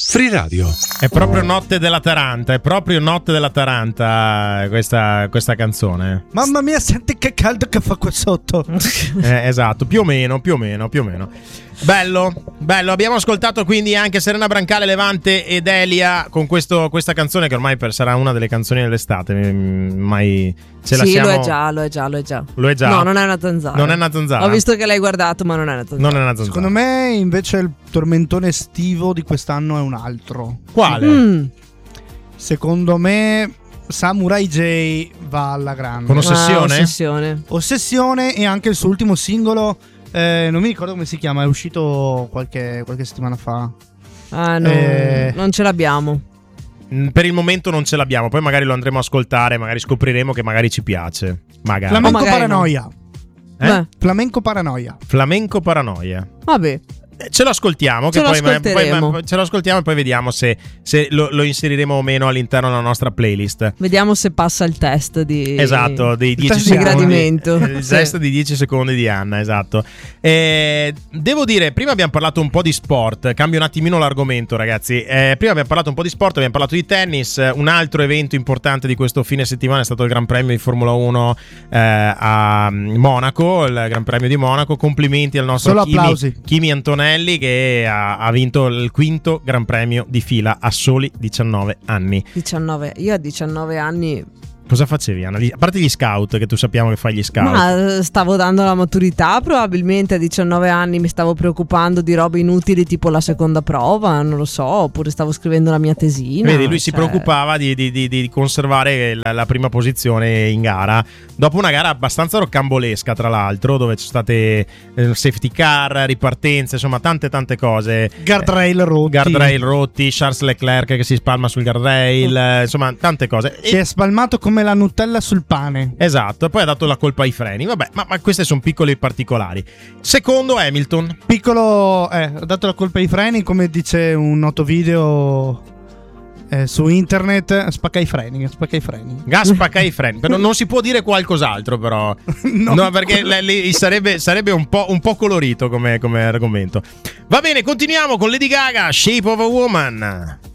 Free Radio. È proprio Notte della Taranta, questa canzone. Mamma mia, senti che caldo che fa qua sotto. Esatto, più o meno. Bello, abbiamo ascoltato quindi anche Serena Brancale, Levante ed Elia con questa canzone che ormai sarà una delle canzoni dell'estate. Mai ce la siamo... Lo è già. Lo è già? No, non è una zanzara. Non è una zanzara. Ho visto che l'hai guardato, ma non è una zanzara. Secondo me invece il tormentone estivo di quest'anno è un altro. Quale? Secondo me Samurai J va alla grande. Con Ossessione? Ossessione e anche il suo ultimo singolo. Non mi ricordo come si chiama, è uscito qualche settimana fa. Non ce l'abbiamo. Per il momento non ce l'abbiamo, poi magari lo andremo a ascoltare, magari scopriremo che magari ci piace. Magari. Flamenco Paranoia. No. Flamenco Paranoia. Vabbè. Ce lo ascoltiamo, ce lo ascoltiamo e poi vediamo se lo inseriremo o meno all'interno della nostra playlist. Vediamo se passa il test di dei 10 secondi. Gradimento. Il test di 10 secondi di Anna, esatto. Devo dire, prima abbiamo parlato un po' di sport. Cambio un attimino l'argomento, ragazzi. Prima abbiamo parlato un po' di sport, abbiamo parlato di tennis. Un altro evento importante di questo fine settimana è stato il Gran Premio di Formula 1 a Monaco, il Gran Premio di Monaco. Complimenti al nostro Kimi Antonelli, che ha vinto il quinto Gran Premio di fila a soli 19 anni. 19, io a 19 anni Cosa facevi, Anna? A parte gli scout, che tu sappiamo che fai gli scout. Ma stavo dando la maturità, probabilmente a 19 anni mi stavo preoccupando di robe inutili tipo la seconda prova, non lo so, oppure stavo scrivendo la mia tesina. Vedi, lui si preoccupava di conservare la prima posizione in gara, dopo una gara abbastanza roccambolesca, tra l'altro, dove ci sono state safety car, ripartenze, insomma tante cose. Guardrail rotti, Charles Leclerc che si spalma sul guardrail, insomma tante cose. Si è spalmato come la Nutella sul pane. Esatto, e poi ha dato la colpa ai freni. Vabbè, ma questi sono piccoli particolari. Secondo Hamilton. Ha dato la colpa ai freni, come dice un noto video su internet, spacca i freni. Gas spacca i freni. Però non si può dire qualcos'altro, però. No, perché lì sarebbe un po' colorito come argomento. Va bene, continuiamo con Lady Gaga, Shape of a Woman.